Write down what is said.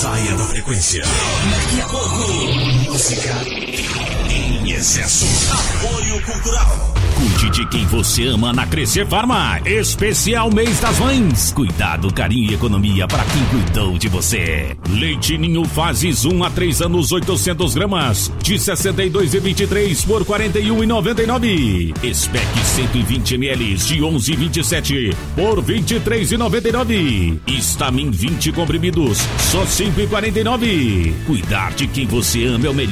saia da frequência. Daqui a pouco, música em excesso. Apoio cultural. Cuide de quem você ama na Crescer Farma. Especial Mês das Mães. Cuidado, carinho e economia para quem cuidou de você. Leite Ninho Fases 1 a 3 anos 800 gramas de 62,23 por 41,99. Spec 120 ml de 11,27 por 23,99. Stamin 20 comprimidos só 5,49. Cuidar de quem você ama é o melhor.